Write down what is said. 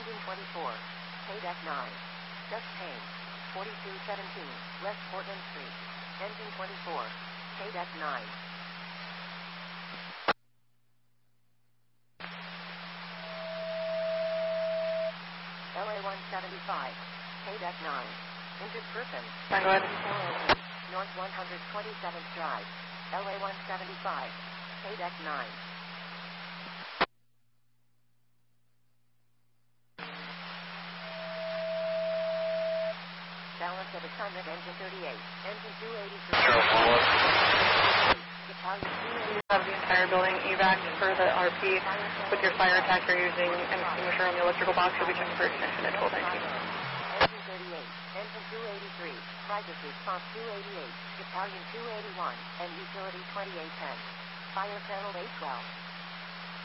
Engine 24. K-Deck 9. Just Payne. 4217 West Portland Street. Engine 24. K-Deck 9. LA 175. K-Deck 9. Injured person. Go ahead. North 127th Drive. LA 175. K-Deck 9. Balance of assignment engine 38. Engine 283. Battalion 280. Have the entire building evac for the RP with your fire attack you're using an extinguisher on the electrical box. You'll be checking for ignition at 12:19. Engine 38. Engine 283. Crisis response 288. Battalion 281 and utility 2810. Fire panel 812.